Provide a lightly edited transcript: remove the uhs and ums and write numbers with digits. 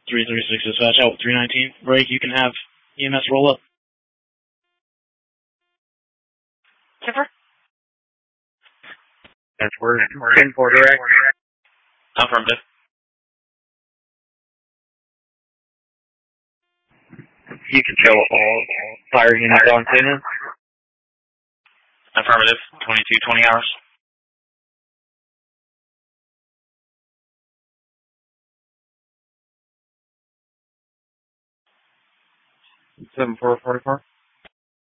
336 dispatch out with 319. Break, you can have EMS roll up. Chipper? Yes, we're 10-4 direct. Affirmative. You can show all fire units on scene. Affirmative. 2220 hours. Seven 444.